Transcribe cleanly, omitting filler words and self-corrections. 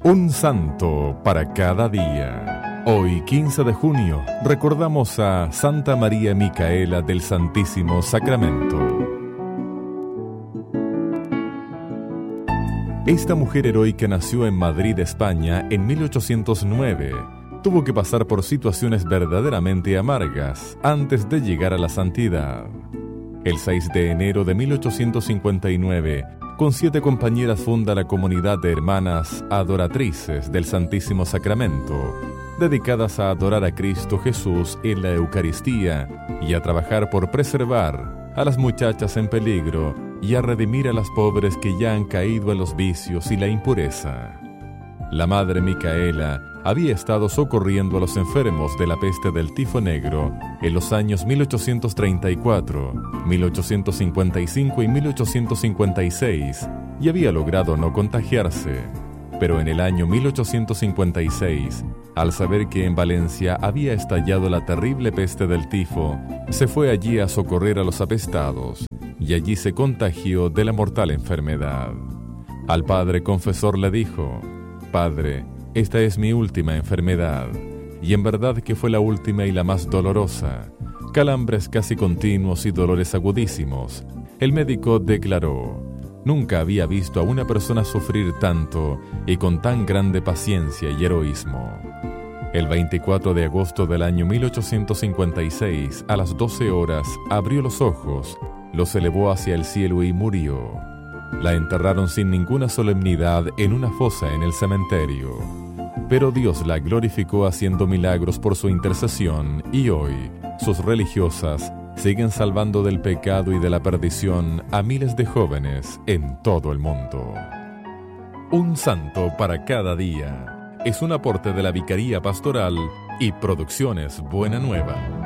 Un santo para cada día. Hoy, 15 de junio, recordamos a Santa María Micaela del Santísimo Sacramento. Esta mujer heroica nació en Madrid, España, en 1809. Tuvo que pasar por situaciones verdaderamente amargas antes de llegar a la santidad. El 6 de enero de 1859, con 7 compañeras funda la comunidad de hermanas adoratrices del Santísimo Sacramento, dedicadas a adorar a Cristo Jesús en la Eucaristía y a trabajar por preservar a las muchachas en peligro y a redimir a las pobres que ya han caído en los vicios y la impureza. La Madre Micaela había estado socorriendo a los enfermos de la peste del tifo negro en los años 1834, 1855 y 1856 y había logrado no contagiarse. Pero en el año 1856, al saber que en Valencia había estallado la terrible peste del tifo, se fue allí a socorrer a los apestados y allí se contagió de la mortal enfermedad. Al padre confesor le dijo: «Padre, esta es mi última enfermedad», y en verdad que fue la última y la más dolorosa. Calambres casi continuos y dolores agudísimos. El médico declaró: «Nunca había visto a una persona sufrir tanto y con tan grande paciencia y heroísmo». El 24 de agosto del año 1856, a las 12 horas, abrió los ojos, los elevó hacia el cielo y murió. La enterraron sin ninguna solemnidad en una fosa en el cementerio. Pero Dios la glorificó haciendo milagros por su intercesión y hoy sus religiosas siguen salvando del pecado y de la perdición a miles de jóvenes en todo el mundo. Un santo para cada día es un aporte de la Vicaría Pastoral y Producciones Buena Nueva.